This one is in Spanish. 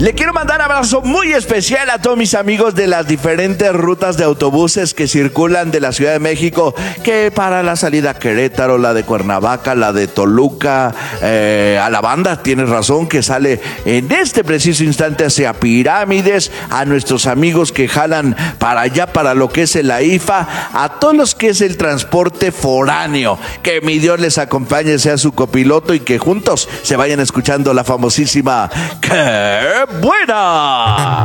Le quiero mandar un abrazo muy especial a todos mis amigos de las diferentes rutas de autobuses que circulan de la Ciudad de México, que para la salida a Querétaro, la de Cuernavaca, la de Toluca, a la banda, tienes razón, que sale en este preciso instante hacia Pirámides, a nuestros amigos que jalan para allá, para lo que es el AIFA, a todos los que es el transporte foráneo. Que mi Dios les acompañe, sea su copiloto y que juntos se vayan escuchando la famosísima ¡Qué buena!